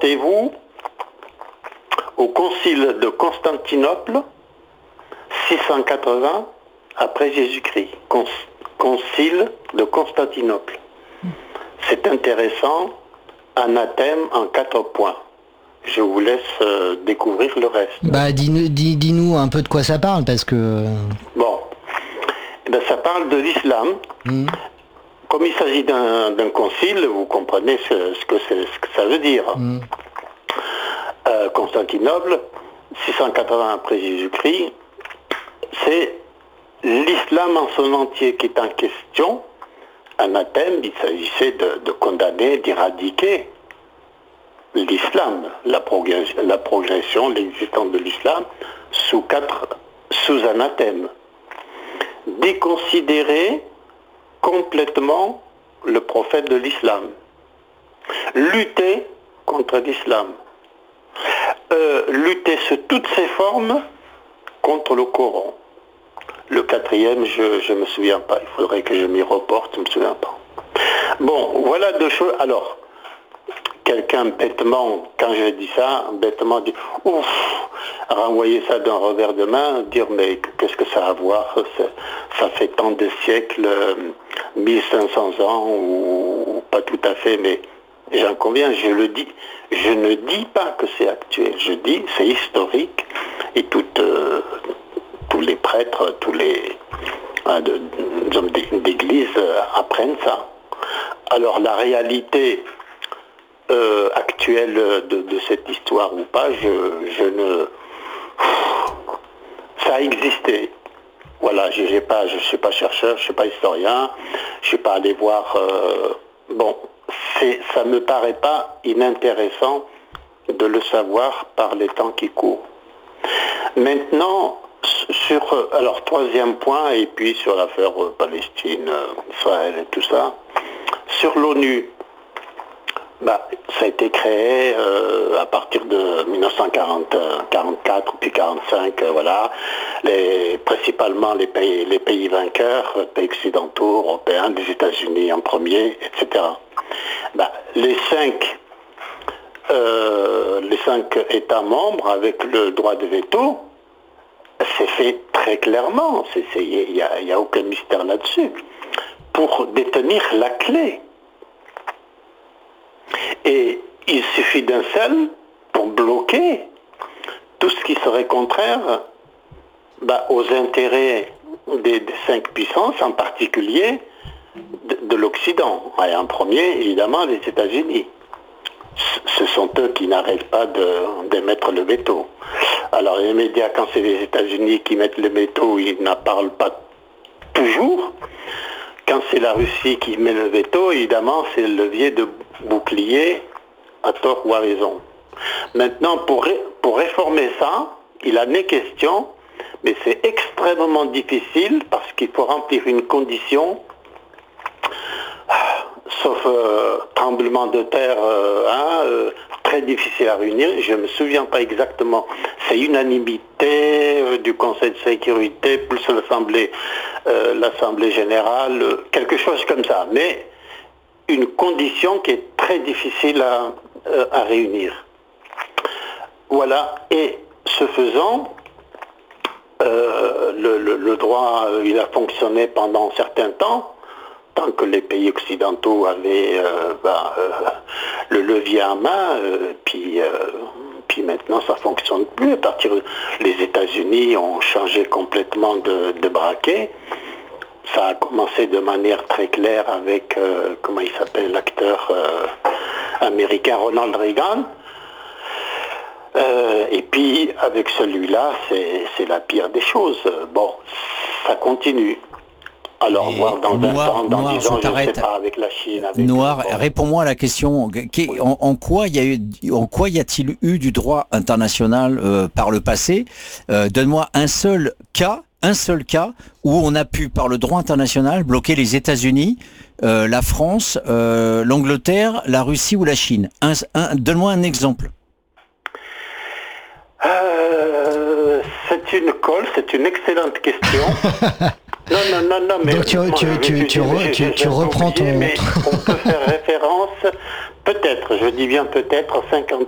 Reportez-vous au concile de Constantinople, 680 après Jésus-Christ. Concile de Constantinople. C'est intéressant, anathème en 4 points. Je vous laisse découvrir le reste. Dis-nous un peu de quoi ça parle, parce que... Bon, ça parle de l'islam. Comme il s'agit d'un concile, vous comprenez ce que ça veut dire. Constantinople, 680 après Jésus-Christ, c'est l'islam en son entier qui est en question. Anathème, il s'agissait de condamner, d'éradiquer l'islam, la progression, l'existence de l'islam sous anathèmes. Déconsidérer complètement le prophète de l'islam. Lutter contre l'islam. Lutter sous toutes ses formes contre le Coran. Le 4e, je ne me souviens pas. Il faudrait que je m'y reporte, je ne me souviens pas. Bon, voilà 2 choses. Alors, quelqu'un bêtement, quand je dis ça, bêtement dit « Ouf !» renvoyer ça d'un revers de main, dire « Mais qu'est-ce que ça a à voir ? Ça fait tant de siècles, 1500 ans, ou pas tout à fait, mais j'en conviens, je le dis. Je ne dis pas que c'est actuel, je dis c'est historique, et tous les prêtres, tous les hommes d'église apprennent ça. Alors la réalité actuelle de cette histoire ou pas, je ne... Ça a existé. Voilà, je ne suis pas chercheur, je ne suis pas historien, je ne suis pas allé voir... ça ne me paraît pas inintéressant de le savoir par les temps qui courent. Maintenant, alors 3e point, et puis sur l'affaire Palestine, Israël et tout ça, sur l'ONU, ça a été créé à partir de 1944 puis 1945, voilà, principalement les pays vainqueurs, pays occidentaux, européens, les États-Unis en premier, etc. Les 5 États membres avec le droit de veto, c'est fait très clairement, il n'y a aucun mystère là-dessus, pour détenir la clé. Et il suffit d'un seul pour bloquer tout ce qui serait contraire aux intérêts des 5 puissances, en particulier de l'Occident. Et en premier, évidemment, les États-Unis. Ce sont eux qui n'arrêtent pas d'émettre le veto. Alors les médias, quand c'est les États-Unis qui mettent le veto, ils n'en parlent pas toujours. Quand c'est la Russie qui met le veto, évidemment, c'est le levier de bouclier, à tort ou à raison. Maintenant, pour réformer ça, il en est question, mais c'est extrêmement difficile parce qu'il faut remplir une condition, sauf tremblement de terre, très difficile à réunir. Je ne me souviens pas exactement. C'est unanimité du Conseil de sécurité plus l'Assemblée générale, quelque chose comme ça. Mais une condition qui est très difficile à réunir. Voilà. Et ce faisant, le droit, il a fonctionné pendant un certain temps, tant que les pays occidentaux avaient le levier en main, puis maintenant ça ne fonctionne plus. À partir les États-Unis ont changé complètement de braquet. Ça a commencé de manière très claire avec, comment il s'appelle, l'acteur américain Ronald Reagan. Et puis avec celui-là, c'est la pire des choses. Bon, ça continue. Alors, voir dans 20 ans, dans 10 ans, je ne sais pas, avec la Chine... Noir, réponds-moi à la question. En quoi y a-t-il eu du droit international par le passé ? Donne-moi un seul cas où on a pu, par le droit international, bloquer les États-Unis, la France, l'Angleterre, la Russie ou la Chine. Donne-moi un exemple. C'est une colle, c'est une excellente question. Non, mais... Donc tu reprends ton... Mais on peut faire référence, peut-être, je dis bien peut-être, 50